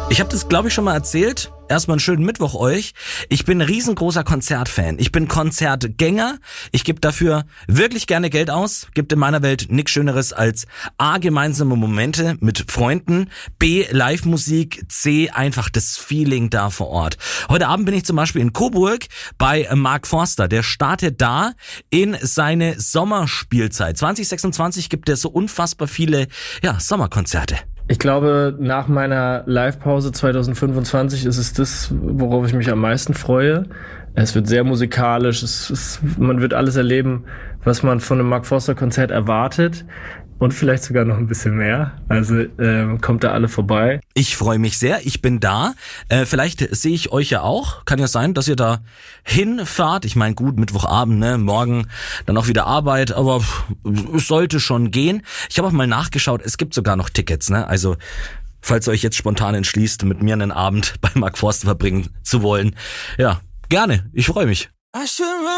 Ich habe das, glaube ich, schon mal erzählt. Erstmal einen schönen Mittwoch euch. Ich bin ein riesengroßer Konzertfan. Ich bin Konzertgänger. Ich gebe dafür wirklich gerne Geld aus. Gibt in meiner Welt nichts Schöneres als A, gemeinsame Momente mit Freunden, B, Live-Musik, C, einfach das Feeling da vor Ort. Heute Abend bin ich zum Beispiel in Coburg bei Mark Forster. Der startet da in seine Sommerspielzeit. 2026 gibt es so unfassbar viele Sommerkonzerte. Ich glaube, nach meiner Live-Pause 2025 ist es das, worauf ich mich am meisten freue. Es wird sehr musikalisch, man wird alles erleben, was man von einem Mark Forster-Konzert erwartet und vielleicht sogar noch ein bisschen mehr. Also kommt da alle vorbei. Ich freue mich sehr, ich bin da. Vielleicht sehe ich euch ja auch. Kann ja sein, dass ihr da hinfahrt. Ich meine, gut, Mittwochabend, ne, morgen dann auch wieder Arbeit, aber es sollte schon gehen. Ich habe auch mal nachgeschaut, es gibt sogar noch Tickets, ne? Also falls ihr euch jetzt spontan entschließt, mit mir einen Abend bei Mark Forster verbringen zu wollen, ja, gerne. Ich freue mich.